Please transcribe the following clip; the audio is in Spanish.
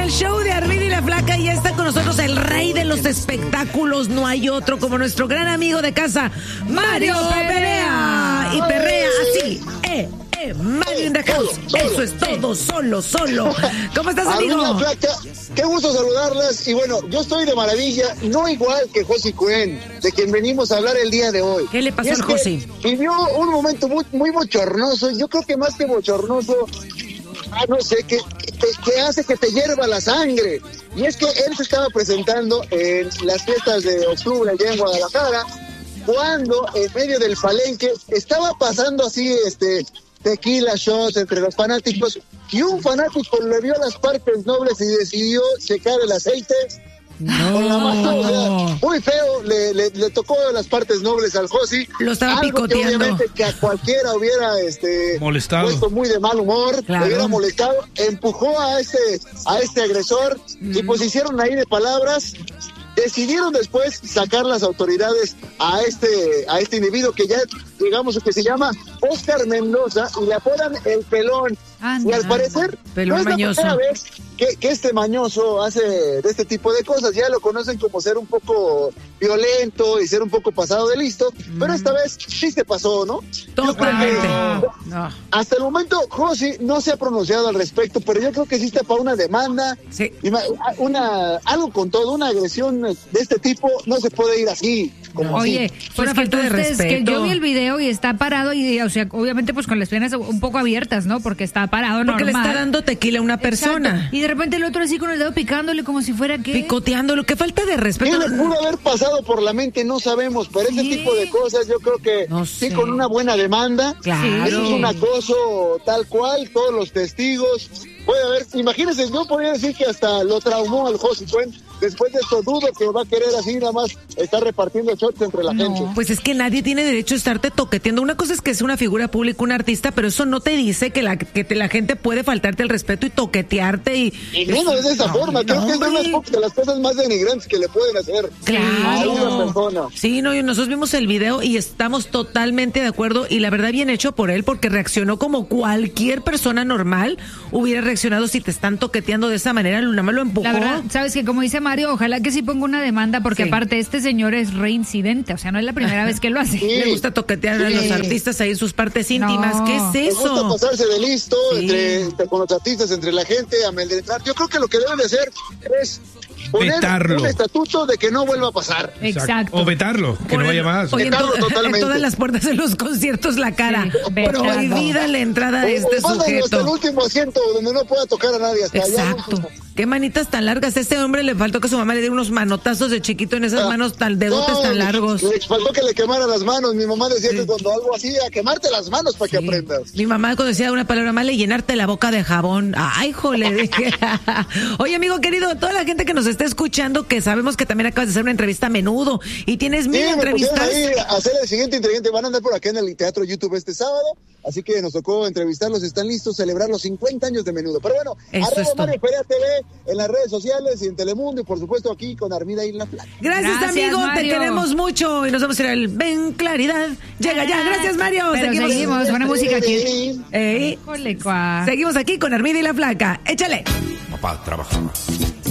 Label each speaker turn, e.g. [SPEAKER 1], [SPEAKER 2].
[SPEAKER 1] al show de Armida y la Flaca. Y está con nosotros el rey de los espectáculos. No hay otro como nuestro gran amigo de casa, Mario Perea. Y perrea así, Mario in the house. Eso es todo, solo. ¿Cómo estás, amigo?
[SPEAKER 2] Armida, Flaca, qué gusto saludarlas. Y bueno, yo estoy de maravilla, no igual que Josi Cuen, de quien venimos a hablar el día de hoy.
[SPEAKER 1] ¿Qué le pasó al Josi?
[SPEAKER 2] Vivió un momento muy bochornoso. Yo creo que más que bochornoso, no sé, que hace que te hierva la sangre. Y es que él se estaba presentando en las fiestas de octubre allá en Guadalajara, cuando en medio del palenque estaba pasando así tequila shots entre los fanáticos, y un fanático le vio las partes nobles y decidió checar el aceite. Con la mano, o sea, muy feo, le tocó las partes nobles al Josi.
[SPEAKER 1] Lo estaba picoteando.
[SPEAKER 2] Que obviamente que a cualquiera hubiera
[SPEAKER 3] molestado,
[SPEAKER 2] puesto muy de mal humor,
[SPEAKER 1] claro.
[SPEAKER 2] Le hubiera molestado, empujó a este agresor, y pues hicieron ahí de palabras. Decidieron después sacar las autoridades a este individuo que ya, digamos, que se llama Oscar Mendoza, y le apodan el Pelón. Y al parecer,
[SPEAKER 1] Pelón
[SPEAKER 2] no es
[SPEAKER 1] mañoso.
[SPEAKER 2] la primera vez que este mañoso hace de este tipo de cosas. Ya lo conocen como ser un poco violento y ser un poco pasado de listo, pero esta vez sí se pasó, ¿no?
[SPEAKER 1] Totalmente.
[SPEAKER 2] Hasta el momento, Josi no se ha pronunciado al respecto, pero yo creo que existe para una demanda,
[SPEAKER 1] sí.
[SPEAKER 2] Algo con todo, una agresión de este tipo no se puede ir así.
[SPEAKER 4] Oye,
[SPEAKER 1] pues falta de respeto.
[SPEAKER 4] Que yo vi el video y está parado y, o sea, obviamente pues con las piernas un poco abiertas, ¿no? Porque está parado normal.
[SPEAKER 1] Porque le está dando tequila a una persona.
[SPEAKER 4] Exacto. Y de repente el otro así con el dedo picándole como si fuera que...
[SPEAKER 1] Picoteándolo, qué falta de respeto.
[SPEAKER 2] ¿Qué le pudo haber pasado por la mente? No sabemos, pero ese tipo de cosas yo creo que sí, con una buena demanda.
[SPEAKER 1] Claro.
[SPEAKER 2] Eso es un acoso tal cual, todos los testigos. Puede haber, imagínense, yo podría decir que hasta lo traumó al Josi Cuen. Después de esto dudo que va a querer así nada más estar repartiendo shots entre la gente.
[SPEAKER 1] Pues es que nadie tiene derecho a estarte toqueteando. Una cosa es que es una figura pública, un artista, pero eso no te dice que la gente puede faltarte el respeto y toquetearte y
[SPEAKER 2] no es de esa forma. Creo que es una de las cosas más denigrantes que le pueden hacer a una persona.
[SPEAKER 1] Sí, nosotros vimos el video y estamos totalmente de acuerdo, y la verdad bien hecho por él, porque reaccionó como cualquier persona normal hubiera reaccionado si te están toqueteando de esa manera. Nada más lo empujó.
[SPEAKER 4] La verdad, sabes que como dice Mario, ojalá que sí ponga una demanda, porque aparte este señor es reincidente, o sea, no es la primera vez que lo hace.
[SPEAKER 1] Sí. Le gusta toquetear a los artistas ahí en sus partes íntimas. ¿Qué es eso?
[SPEAKER 2] Le gusta pasarse de listo con los artistas, entre la gente, amedrentar. Yo creo que lo que deben de hacer es poner
[SPEAKER 3] vetarlo.
[SPEAKER 2] Un estatuto de que no vuelva a pasar.
[SPEAKER 4] Exacto.
[SPEAKER 3] O vetarlo, que no vaya más.
[SPEAKER 2] Vetarlo totalmente.
[SPEAKER 1] En todas las puertas de los conciertos la cara. Prohibida la entrada de este sujeto.
[SPEAKER 2] Hasta el último asiento donde no pueda tocar a nadie. Hasta
[SPEAKER 1] exacto.
[SPEAKER 2] Allá,
[SPEAKER 1] Qué manitas tan largas. A este hombre le faltó que su mamá le diera unos manotazos de chiquito en esas manos tan dedotes tan largos.
[SPEAKER 2] Le faltó que le quemara las manos. Mi mamá decía que cuando algo así, a quemarte las manos para que aprendas.
[SPEAKER 1] Mi mamá cuando decía una palabra mala, llenarte la boca de jabón. Ay, jole. Oye, amigo querido, toda la gente que nos está escuchando, que sabemos que también acabas de hacer una entrevista a Menudo y tienes mil entrevistas.
[SPEAKER 2] Ahí a hacer el siguiente integrante. Van a andar por acá en el Teatro YouTube este sábado. Así que nos tocó entrevistarlos. Están listos a celebrar los 50 años de Menudo. Pero bueno, arroba Mario Perea TV en las redes sociales y en Telemundo, y por supuesto aquí con Armida y la Flaca.
[SPEAKER 1] Gracias, amigo, Mario. Te queremos mucho y nos vamos a ir al Ven Claridad. Llega ya, gracias, Mario.
[SPEAKER 4] Seguimos, buena música aquí.
[SPEAKER 1] Seguimos aquí con Armida y la Flaca. Échale.
[SPEAKER 5] Papá trabajaba